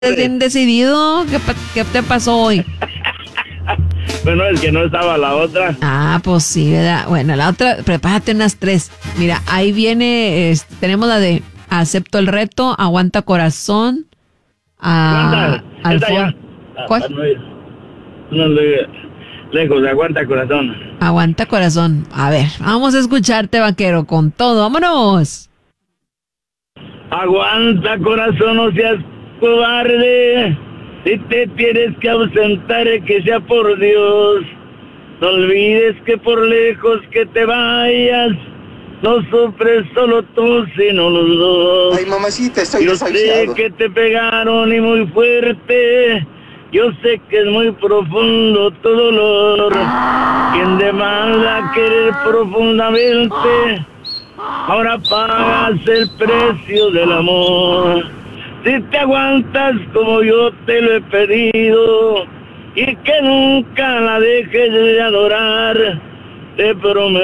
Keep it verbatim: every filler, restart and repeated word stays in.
bien decidido. ¿Qué, pa- qué te pasó hoy? Bueno, es que no estaba la otra. Ah, pues sí, ¿verdad? Bueno, la otra, prepárate unas tres. Mira, ahí viene, este, tenemos la de acepto el reto, aguanta corazón. Aguanta, Ah, esta ya. Alfon- Ah, ¿Cuál? para no ir, no le- lejos, aguanta corazón. Aguanta corazón. A ver, vamos a escucharte, vaquero, con todo. ¡Vámonos! Aguanta corazón, no seas cobarde. Si te tienes que ausentar, que sea por Dios. No olvides que por lejos que te vayas, no sufres solo tú, sino los dos. Ay, mamacita, estoy Yo sé desahuciado. que te pegaron y muy fuerte. Yo sé que es muy profundo tu dolor. Quien demanda querer profundamente, ahora pagas el precio del amor. Si te aguantas como yo te lo he pedido y que nunca la dejes de adorar, te prometo